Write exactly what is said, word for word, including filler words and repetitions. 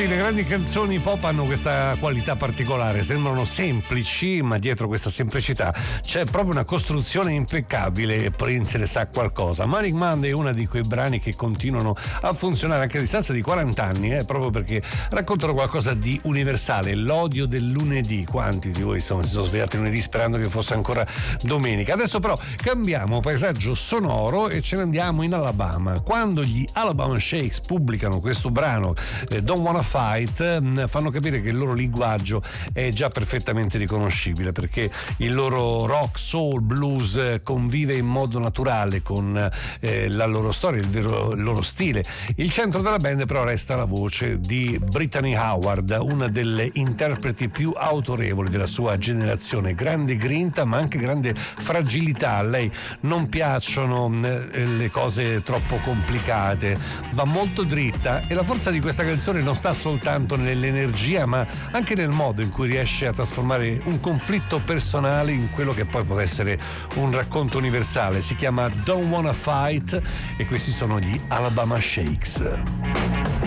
sì, le grandi canzoni pop hanno questa qualità particolare, sembrano semplici, ma dietro questa semplicità c'è proprio una costruzione impeccabile e Prince ne sa qualcosa. Manic Monday è uno di quei brani che continuano a funzionare anche a distanza di quaranta anni, eh, proprio perché raccontano qualcosa di universale, l'odio del lunedì. Quanti di voi insomma, si sono svegliati lunedì sperando che fosse ancora domenica? Adesso però cambiamo paesaggio sonoro e ce ne andiamo in Alabama. Quando gli Alabama Shakes pubblicano questo brano eh, Don't Wanna Fight, mh, fanno capire che il loro linguaggio è già perfettamente riconoscibile, perché il loro rock, soul, blues eh, convive in modo naturale con eh, la loro storia, il, vero, il loro stile. Il centro della band però resta la voce di Brittany Howard, una delle interpreti più autorevoli della sua generazione, grande grinta ma anche grande fragilità. A lei non piacciono eh, le cose troppo complicate, va molto dritta, e la forza di questa canzone non sta soltanto nell'energia ma anche nel modo in cui riesce a trasformare un conflitto personale in quello che poi può essere un racconto universale. Si chiama Don't Wanna Fight e questi sono gli Alabama Shakes.